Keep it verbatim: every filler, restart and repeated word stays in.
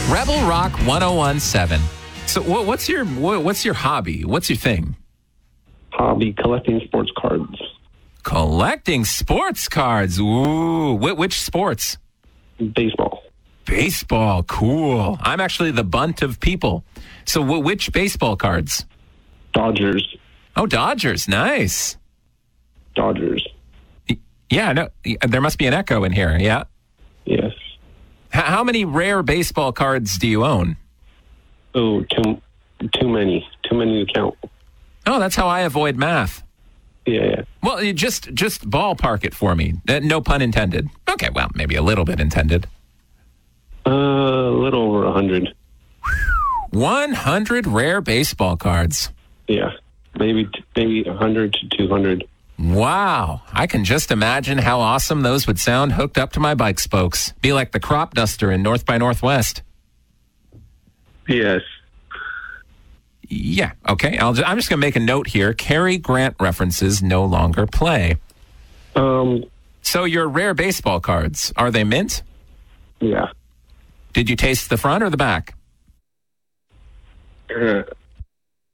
Rebel Rock one oh one seven. So what, what's your what, what's your hobby? What's your thing? Hobby, collecting sports cards. Collecting sports cards. Ooh, Wh- which sports? Baseball. Baseball. Cool. I'm actually the bunt of people. So wh- which baseball cards? Dodgers. Oh, Dodgers. Nice. Dodgers. Y- Yeah, no, y- there must be an echo in here. Yeah. Yes. H- how many rare baseball cards do you own? Oh, too, too many. Too many to count. Oh, that's how I avoid math. Yeah, yeah. Well, you just just ballpark it for me. Uh, no pun intended. Okay, well, maybe a little bit intended. Uh, a little over a hundred. one hundred rare baseball cards. Yeah. Maybe, maybe a hundred to two hundred. Wow. I can just imagine how awesome those would sound hooked up to my bike spokes. Be like the crop duster in North by Northwest. Yes. Yeah, okay. I'll just, I'm just going to make a note here. Cary Grant references no longer play. Um, So your rare baseball cards, are they mint? yeah. Did you taste the front or the back? Uh,